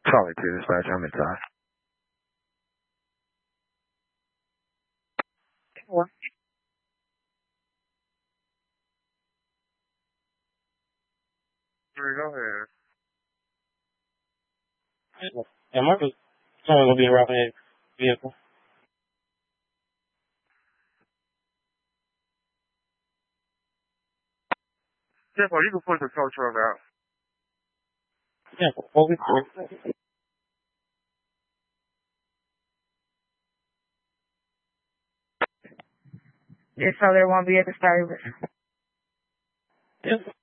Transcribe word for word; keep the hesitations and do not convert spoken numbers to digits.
Charlie two, dispatch, I'm inside. What? Here we go ahead. Yeah, Marcus, someone will be around that vehicle. Yeah, well, you can put the tow truck out. Yeah, what we Just so there won't be a disturbance. Yeah.